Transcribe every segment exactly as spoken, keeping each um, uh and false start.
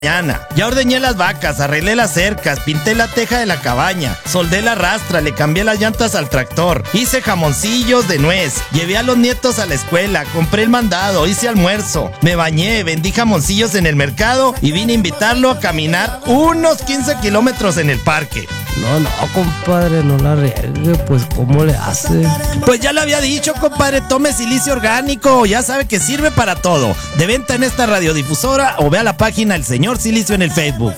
mañana. Ya ordeñé las vacas, arreglé las cercas, pinté la teja de la cabaña, soldé la rastra, le cambié las llantas al tractor, hice jamoncillos de nuez, llevé a los nietos a la escuela, compré el mandado, hice almuerzo, me bañé, vendí jamoncillos en el mercado y vine a invitarlo a caminar unos quince kilómetros en el parque. No, no, compadre, no la riegue, pues ¿cómo le hace? Pues ya le había dicho, compadre, tome silicio orgánico, ya sabe que sirve para todo. De venta en esta radiodifusora o vea la página El Señor Silicio en el Facebook.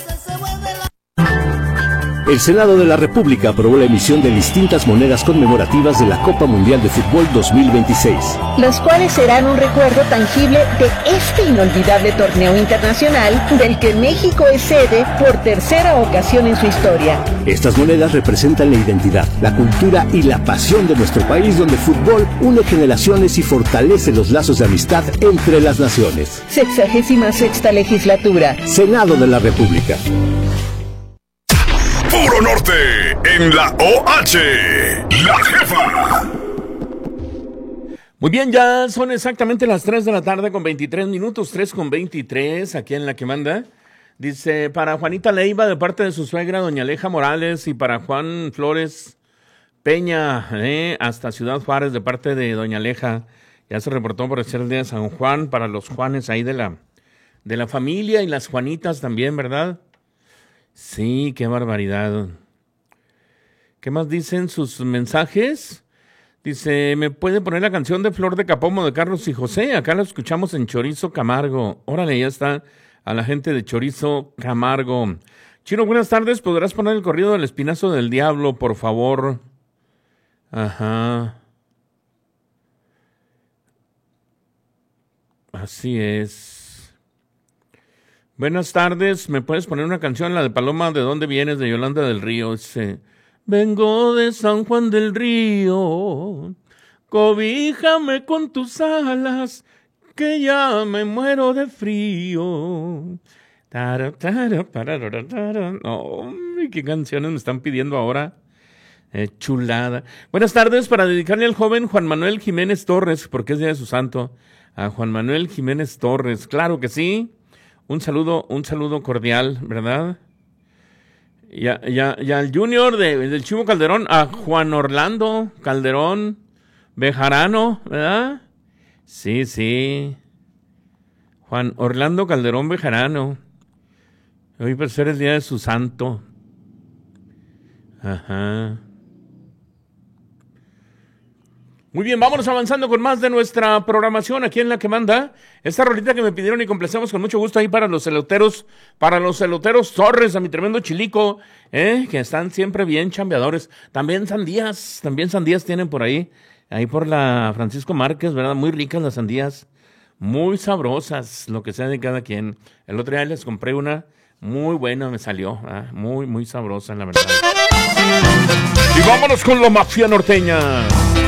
El Senado de la República aprobó la emisión de distintas monedas conmemorativas de la Copa Mundial de Fútbol dos mil veintiséis. Las cuales serán un recuerdo tangible de este inolvidable torneo internacional del que México es sede por tercera ocasión en su historia. Estas monedas representan la identidad, la cultura y la pasión de nuestro país, donde el fútbol une generaciones y fortalece los lazos de amistad entre las naciones. Sexagésima sexta legislatura. Senado de la República. Puro Norte en la O H, La Jefa. Muy bien, ya son exactamente las tres de la tarde con veintitrés minutos, tres con veintitrés, aquí en La que manda. Dice, para Juanita Leiva, de parte de su suegra, doña Aleja Morales, y para Juan Flores Peña, eh, hasta Ciudad Juárez, de parte de doña Aleja. Ya se reportó por ser el día de San Juan, para los Juanes ahí de la, de la familia, y las Juanitas también, ¿verdad? Sí, qué barbaridad. ¿Qué más dicen sus mensajes? Dice, ¿me puede poner la canción de Flor de Capomo de Carlos y José? Acá la escuchamos en Chorizo Camargo. Órale, ya está a la gente de Chorizo Camargo. Chino, buenas tardes. ¿Podrás poner el corrido del Espinazo del Diablo, por favor? Ajá. Así es. Buenas tardes, ¿me puedes poner una canción, la de Paloma, ¿de dónde vienes? De Yolanda del Río. Dice, vengo de San Juan del Río, cobíjame con tus alas, que ya me muero de frío. Tara, tara, pararara, tara. Oh, ¿qué canciones me están pidiendo ahora? Eh, chulada. Buenas tardes, para dedicarle al joven Juan Manuel Jiménez Torres, porque es día de su santo. A Juan Manuel Jiménez Torres, claro que sí. Un saludo, un saludo cordial, ¿verdad? Y a, y a, y al Junior de, del Chivo Calderón, a Juan Orlando Calderón Bejarano, ¿verdad? Sí, sí. Juan Orlando Calderón Bejarano. Hoy por ser el día de su santo. Ajá. Muy bien, vámonos avanzando con más de nuestra programación aquí en La que manda. Esta rolita que me pidieron y complacemos con mucho gusto ahí para los eloteros, para los eloteros Torres, a mi tremendo chilico, eh, que están siempre bien chambeadores. También sandías, también sandías tienen por ahí, ahí por la Francisco Márquez, ¿verdad? Muy ricas las sandías, muy sabrosas, lo que sea de cada quien. El otro día les compré una muy buena, me salió, ¿eh? muy, muy sabrosa, la verdad. Y vámonos con la mafia norteña.